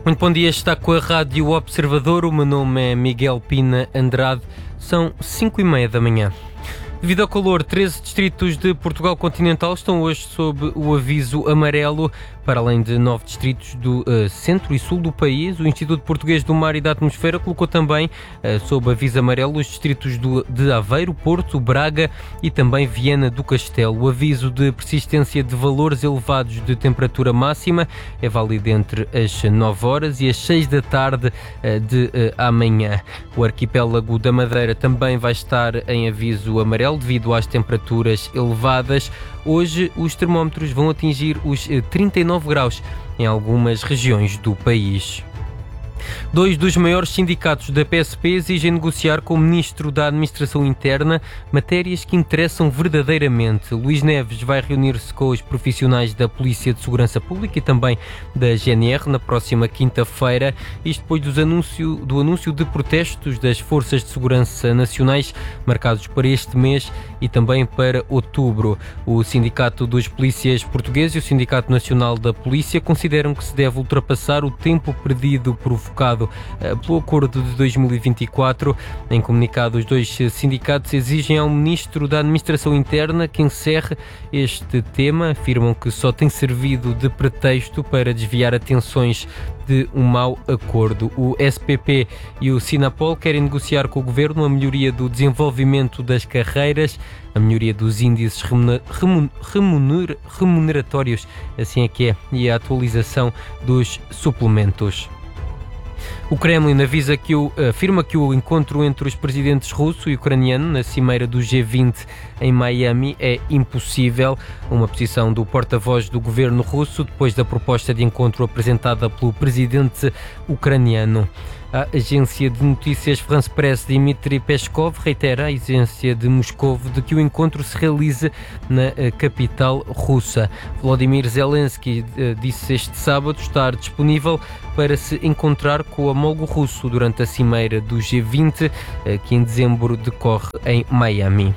Muito bom dia, está com a Rádio Observador. O meu nome é Miguel Pina Andrade. São 5h30 da manhã. Devido ao calor, 13 distritos de Portugal continental estão hoje sob o aviso amarelo, para além de 9 distritos do centro e sul do país. O Instituto Português do Mar e da Atmosfera colocou também sob aviso amarelo os distritos de Aveiro, Porto, Braga e também Viana do Castelo. O aviso de persistência de valores elevados de temperatura máxima é válido entre as 9 horas e as 6 da tarde de amanhã. O arquipélago da Madeira também vai estar em aviso amarelo devido às temperaturas elevadas. Hoje os termómetros vão atingir os 39 graus em algumas regiões do país. Dois dos maiores sindicatos da PSP exigem negociar com o Ministro da Administração Interna matérias que interessam verdadeiramente. Luís Neves vai reunir-se com os profissionais da Polícia de Segurança Pública e também da GNR na próxima quinta-feira, isto depois do anúncio de protestos das Forças de Segurança Nacionais marcados para este mês e também para outubro. O Sindicato dos Polícias Portugueses e o Sindicato Nacional da Polícia consideram que se deve ultrapassar o tempo perdido provocado pelo Acordo de 2024. Em comunicado, os dois sindicatos exigem ao Ministro da Administração Interna que encerre este tema. Afirmam que só tem servido de pretexto para desviar atenções de um mau acordo. O SPP e o Sinapol querem negociar com o Governo a melhoria do desenvolvimento das carreiras, a melhoria dos índices remuneratórios, assim é que é, e a atualização dos suplementos. O Kremlin afirma que o encontro entre os presidentes russo e ucraniano na cimeira do G20 em Miami é impossível, uma posição do porta-voz do governo russo depois da proposta de encontro apresentada pelo presidente ucraniano. A agência de notícias France Press, Dmitry Peskov, reitera à agência de Moscou de que o encontro se realize na capital russa. Volodymyr Zelensky disse este sábado estar disponível para se encontrar com o homólogo russo durante a cimeira do G20, que em dezembro decorre em Miami.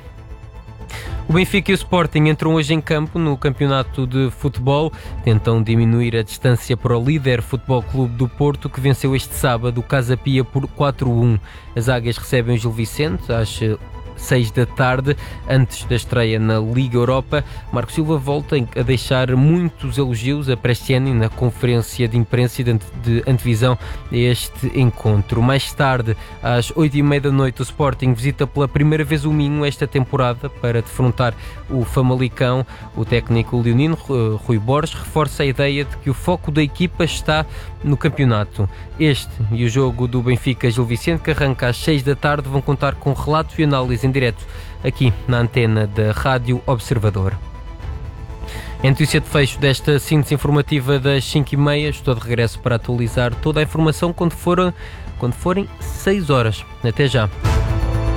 O Benfica e o Sporting entram hoje em campo no campeonato de futebol. Tentam diminuir a distância para o líder Futebol Clube do Porto, que venceu este sábado o Casa Pia por 4-1. As águias recebem o Gil Vicente às 6 da tarde, antes da estreia na Liga Europa. Marco Silva volta a deixar muitos elogios a Prestiani na conferência de imprensa de antevisão a este encontro. Mais tarde, às 8h30 da noite, o Sporting visita pela primeira vez o Minho esta temporada para defrontar o Famalicão. O técnico leonino, Rui Borges, reforça a ideia de que o foco da equipa está no campeonato. Este e o jogo do Benfica-Gil Vicente, que arranca às 6 da tarde, vão contar com relato e análise em direto aqui na antena da Rádio Observador. Em notícia de fecho desta síntese informativa das 5h30, estou de regresso para atualizar toda a informação quando forem 6 horas. Até já.